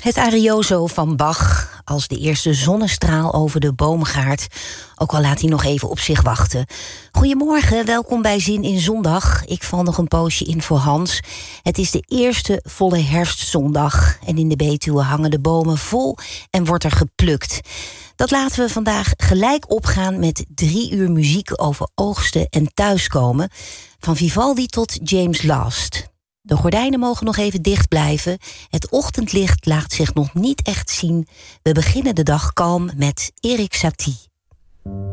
Het Arioso van Bach als de eerste zonnestraal over de boomgaard. Ook al laat hij nog even op zich wachten. Goedemorgen, welkom bij Zin in Zondag. Ik val nog een poosje in voor Hans. Het is de eerste volle herfstzondag. En in de Betuwe hangen de bomen vol en wordt er geplukt. Dat laten we vandaag gelijk opgaan met 3 uur muziek over oogsten en thuiskomen. Van Vivaldi tot James Last. De gordijnen mogen nog even dicht blijven. Het ochtendlicht laat zich nog niet echt zien. We beginnen de dag kalm met Erik Satie.